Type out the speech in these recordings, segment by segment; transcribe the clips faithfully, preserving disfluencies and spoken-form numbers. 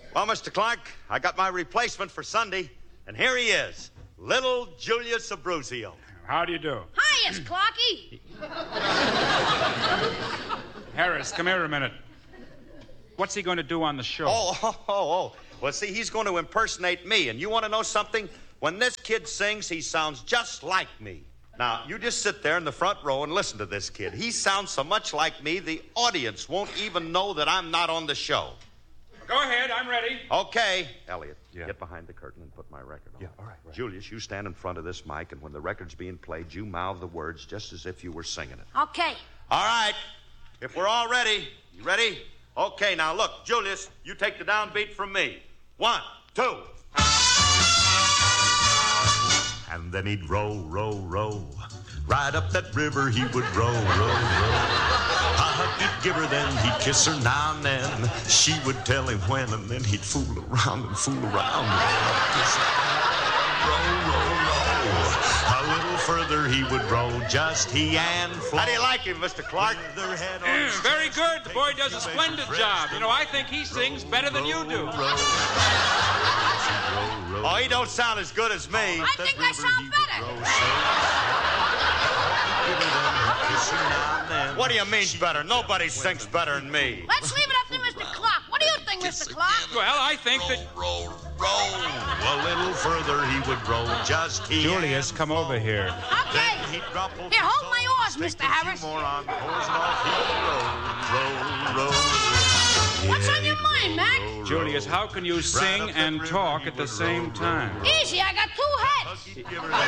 Well, Mister Clark, I got my replacement for Sunday, and here he is, little Julius Abruzio. How do you do? Hi, it's Clarky. Harris, come here a minute. What's he going to do on the show? Oh, oh, oh, oh. Well, see, he's going to impersonate me, and you want to know something? When this kid sings, he sounds just like me. Now, you just sit there in the front row and listen to this kid. He sounds so much like me, the audience won't even know that I'm not on the show. Go ahead, I'm ready. Okay. Elliot, yeah. Get behind the curtain and put my record on. Yeah, all right, right. Julius, you stand in front of this mic, and when the record's being played, you mouth the words just as if you were singing it. Okay. All right. If we're all ready, you ready? Okay, now look, Julius, you take the downbeat from me. One, two. And then he'd row, row, row. Right up that river he would row, row, row. A hug he'd give her, then he'd kiss her now and then. She would tell him when, and then he'd fool around and fool around. Row, row, row. A little further he would row, just he and Flo. How do you like him, Mister Clark? Mm, very good. The boy does a splendid job. You know, I think he sings better than you do. Oh, he don't sound as good as me. I think I sound better. What do you mean better? Nobody sings better than me. Let's leave it up to Mister Clark. What do you think, Mister Clark? Well, I think that... Roll, roll, roll. A little further he would roll, just he Julius, come over here. Okay. Here, hold my oars, Mister Harris. Roll, roll, roll. What's on your mind, Mac? Julius, how can you sing and talk at the same time? Easy, I got two heads.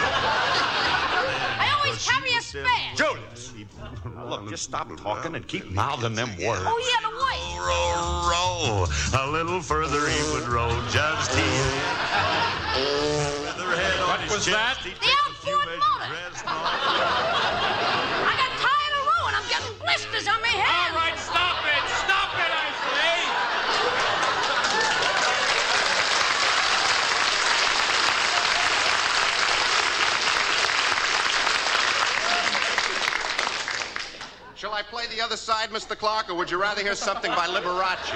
I always carry a spare. Julius, look, just stop talking and keep mouthing them words. Oh, yeah, the voice. Roll, roll. A little further he would roll, just he. What was that? The outboard motor. I got tired of rowing. I'm getting blisters on my hands. All right, stop it. Stop it, I say. Shall I play the other side, Mister Clark, or would you rather hear something by Liberace?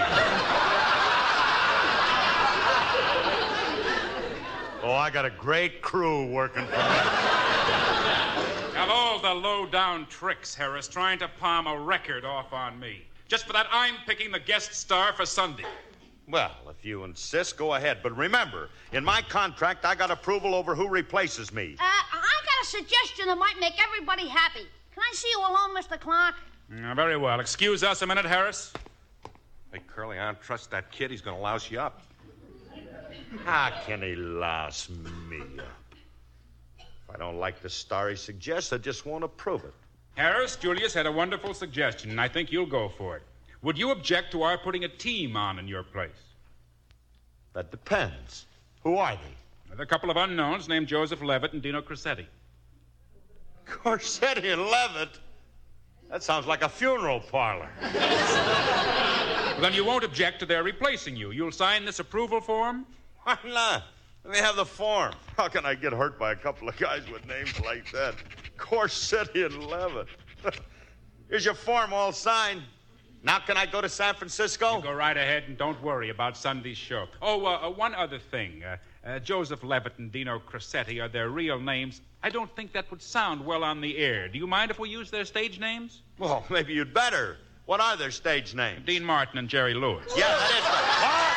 Oh, I got a great crew working for me. Of all the low-down tricks, Harris, trying to palm a record off on me. Just for that, I'm picking the guest star for Sunday. Well, if you insist, go ahead. But remember, in my contract, I got approval over who replaces me. Uh, I got a suggestion that might make everybody happy. Can I see you alone, Mister Clark? Uh, very well. Excuse us a minute, Harris. Hey, Curly, I don't trust that kid. He's going to louse you up. How can he louse me up? If I don't like the star he suggests, I just won't approve it. Harris, Julius had a wonderful suggestion, and I think you'll go for it. Would you object to our putting a team on in your place? That depends. Who are they? There's a couple of unknowns named Joseph Levitt and Dino Crissetti. Corsetti and Levitt? That sounds like a funeral parlor. Well, then you won't object to their replacing you. You'll sign this approval form? Why not? Let me have the form. How can I get hurt by a couple of guys with names like that? Corsetti and Levitt. Here's your form all signed. Now can I go to San Francisco? You go right ahead and don't worry about Sunday's show. Oh, uh, uh, one other thing. Uh, uh, Joseph Levitt and Dino Crissetti are their real names. I don't think that would sound well on the air. Do you mind if we use their stage names? Well, maybe you'd better. What are their stage names? Dean Martin and Jerry Lewis. Yeah, that is right.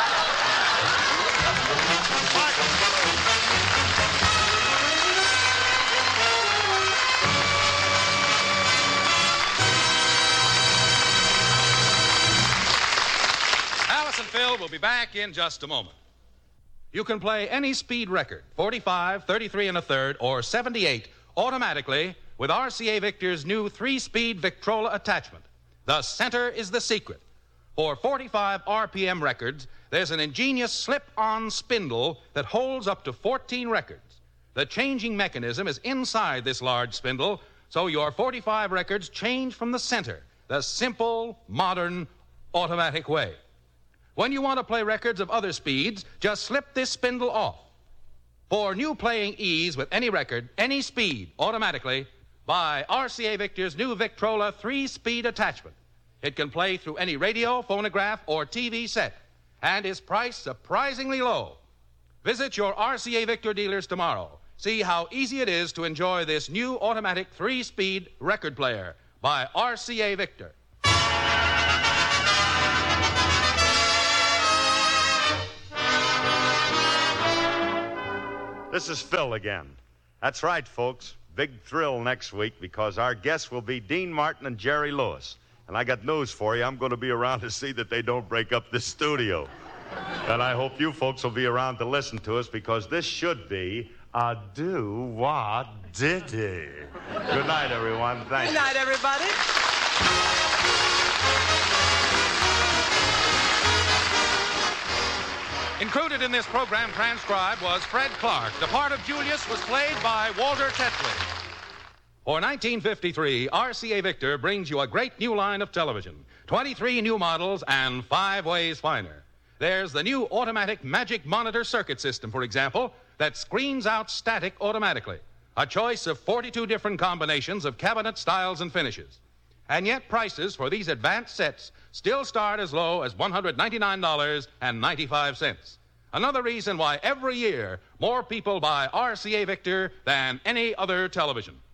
Alice and Phil will be back in just a moment. You can play any speed record, forty-five, thirty-three and a third, or seventy-eight, automatically with R C A Victor's new three-speed Victrola attachment. The center is the secret. For forty-five R P M records, there's an ingenious slip-on spindle that holds up to fourteen records. The changing mechanism is inside this large spindle, so your forty-five records change from the center, the simple, modern, automatic way. When you want to play records of other speeds, just slip this spindle off. For new playing ease with any record, any speed, automatically, buy R C A Victor's new Victrola three-speed attachment. It can play through any radio, phonograph, or T V set. and is priced surprisingly low. Visit your R C A Victor dealers tomorrow. See how easy it is to enjoy this new automatic three-speed record player by R C A Victor. This is Phil again. That's right, folks. Big thrill next week because our guests will be Dean Martin and Jerry Lewis. And I got news for you. I'm going to be around to see that they don't break up this studio. And I hope you folks will be around to listen to us because this should be a do-wah-diddy. Good night, everyone. Thank you. Good night, everybody. Included in this program transcribed was Fred Clark. The part of Julius was played by Walter Tetley. For nineteen fifty-three, R C A Victor brings you a great new line of television. twenty-three new models and five ways finer. There's the new automatic Magic Monitor circuit system, for example, that screens out static automatically. A choice of forty-two different combinations of cabinet styles and finishes. And yet prices for these advanced sets still start as low as one hundred ninety-nine dollars and ninety-five cents. Another reason why every year more people buy R C A Victor than any other television.